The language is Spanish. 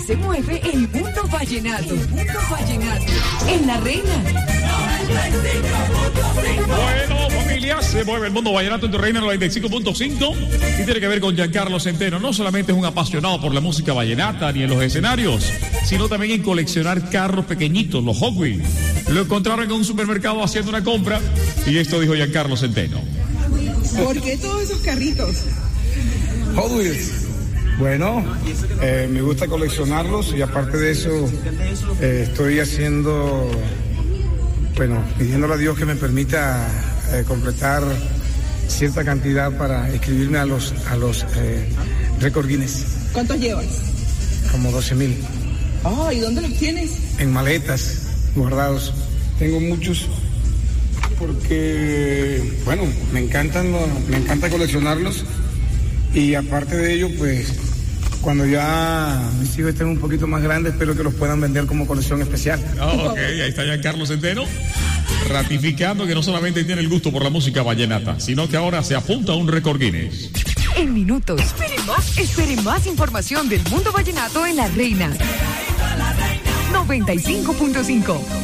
Se mueve el mundo vallenato. En La Reina. Bueno, familia, se mueve el mundo vallenato en tu Reina 95.5 y tiene que ver con Giancarlo Centeno. No solamente es un apasionado por la música vallenata ni en los escenarios, sino también en coleccionar carros pequeñitos, los Hot Wheels. Lo encontraron en un supermercado haciendo una compra y esto dijo Giancarlo Centeno. ¿Por qué todos esos carritos? Hot Wheels. Bueno, me gusta coleccionarlos y aparte de eso estoy haciendo, pidiéndole a Dios que me permita completar cierta cantidad para inscribirme a los récord Guinness. ¿Cuántos llevas? Como 12,000. ¿Y dónde los tienes? En maletas, guardados. Tengo muchos porque, me encanta coleccionarlos y aparte de ello, pues, cuando ya mis hijos estén un poquito más grandes, espero que los puedan vender como colección especial. Ok, ahí está Giancarlo Centeno, ratificando que no solamente tiene el gusto por la música vallenata, sino que ahora se apunta a un récord Guinness. En minutos, espere más información del mundo vallenato en La Reina. 95.5.